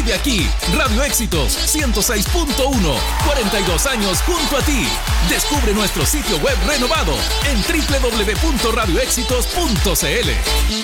vive aquí. Radio Éxitos 106.1. 42 años junto a ti. Descubre nuestro sitio web renovado en www.radioéxitos.cl.